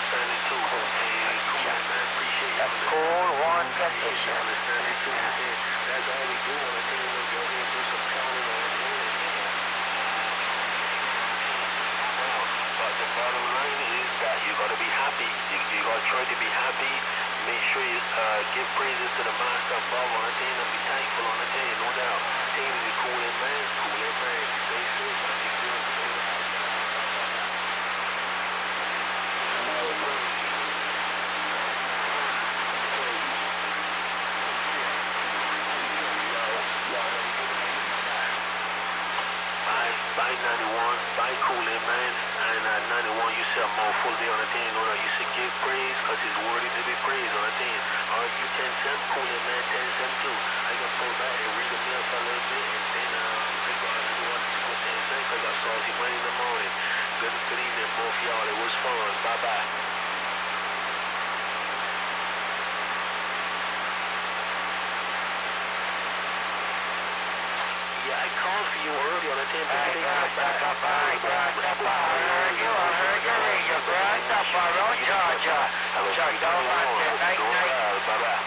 understanding too. Hey, cool, man. Appreciate you. That's cool, one condition. Understanding too. That's all we do. I think we'll go ahead and do some counting on it. But the bottom line is that you got to be happy. You got to try to be happy. Make sure you give praises to the master above on the thing and be thankful on the thing, no doubt. Things is cool and man. Stay safe, man. You good. By 91, by Kool-Aid Man, and at 91 you say a mouthful there on the thing, you know that you should give praise, because he's worthy to be praised on the thing. Alright, you 10 cents, Kool-Aid Man 10 cents too. I can pull back and read the mail for a little bit, and then pick up and do what to go 10 cents, because I got salty money in the morning. Good evening, both y'all. It was fun. Bye-bye. Yeah, I called for you earlier on the 10. I heard your radio, Grandpa, Georgia. Bye-bye.